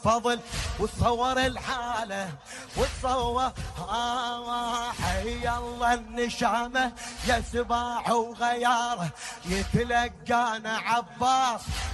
فضل وتصور الحالة وتصور حي الله النشامة يا سباح وغياره يتلقانا عباس